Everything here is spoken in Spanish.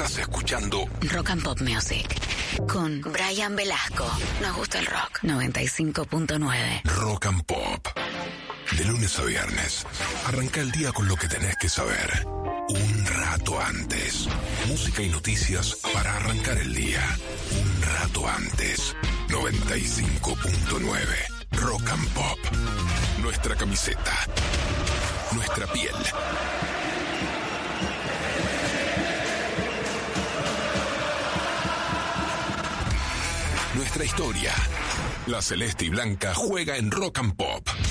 Estás escuchando Rock and Pop Music con Brian Velasco. Nos gusta el rock. 95.9 Rock and Pop. De lunes a viernes, arranca el día con lo que tenés que saber. Un rato antes. Música y noticias para arrancar el día. Un rato antes. 95.9 Rock and Pop. Nuestra camiseta. Nuestra piel. Nuestra historia. La celeste y blanca juega en Rock and Pop.